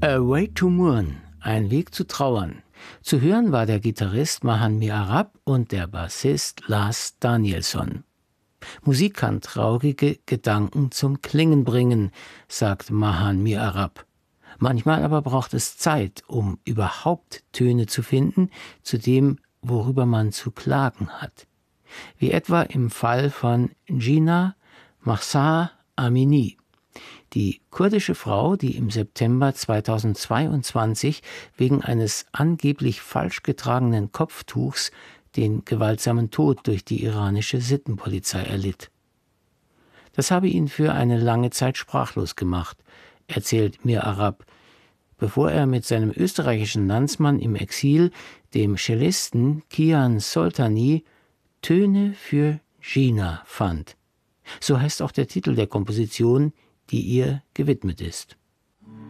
A Way to Mourn, ein Weg zu trauern. Zu hören war der Gitarrist Mahan Mi'arab und der Bassist Lars Danielsson. Musik kann traurige Gedanken zum Klingen bringen, sagt Mahan Mi'arab. Manchmal aber braucht es Zeit, um überhaupt Töne zu finden, zu dem, worüber man zu klagen hat. Wie etwa im Fall von Gina Mahsa Amini. Die kurdische Frau, die im September 2022 wegen eines angeblich falsch getragenen Kopftuchs den gewaltsamen Tod durch die iranische Sittenpolizei erlitt. Das habe ihn für eine lange Zeit sprachlos gemacht, erzählt Mi'arab, bevor er mit seinem österreichischen Landsmann im Exil, dem Cellisten Kian Soltani, Töne für Gina fand. So heißt auch der Titel der Komposition, die ihr gewidmet ist.